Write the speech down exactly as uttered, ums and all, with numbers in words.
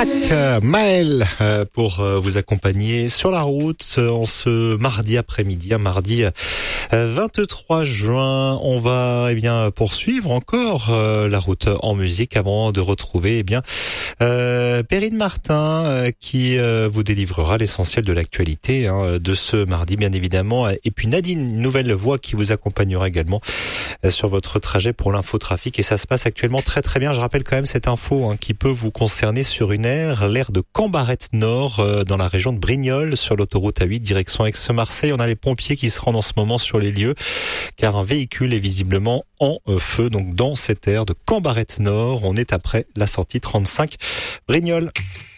Tac, Maël euh, pour euh, vous accompagner sur la route euh, en ce mardi après-midi, un mardi euh, vingt-trois juin. On va eh bien poursuivre encore euh, la route en musique avant de retrouver eh bien euh, Perrine Martin euh, qui euh, vous délivrera l'essentiel de l'actualité hein, de ce mardi bien évidemment. Et puis Nadine, une nouvelle voix qui vous accompagnera également euh, sur votre trajet pour l'infotrafic et ça se passe actuellement très très bien. Je rappelle quand même cette info hein, qui peut vous concerner sur une aire, l'aire de Cambarette Nord, euh, dans la région de Brignoles, sur l'autoroute A huit, direction Aix-Marseille. On a les pompiers qui se rendent en ce moment sur les lieux, car un véhicule est visiblement en euh, feu. Donc dans cette aire de Cambarette Nord, on est après la sortie trente-cinq Brignoles.